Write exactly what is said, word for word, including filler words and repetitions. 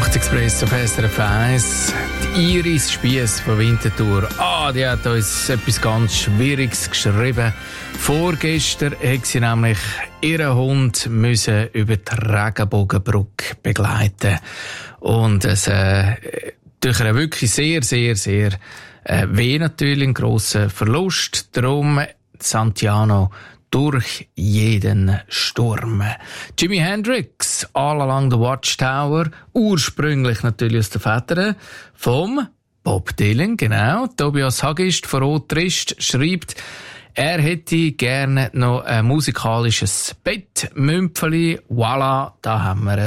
Nachtexpress auf S R F eins. Die Iris Spiess von Winterthur. Ah, die hat uns etwas ganz Schwieriges geschrieben. Vorgestern hat sie nämlich ihren Hund müssen über die Regenbogenbrücke begleiten. Und es äh, durch einen wirklich sehr, sehr, sehr äh, weh natürlich, einen grossen Verlust. Darum Santiano durch jeden Sturm. Jimi Hendrix, All Along the Watchtower, ursprünglich natürlich aus der Feder vom Bob Dylan, genau. Tobias Hagist von Rot Trist schreibt, er hätte gerne noch ein musikalisches Bettmümpfeli. Voilà, da haben wir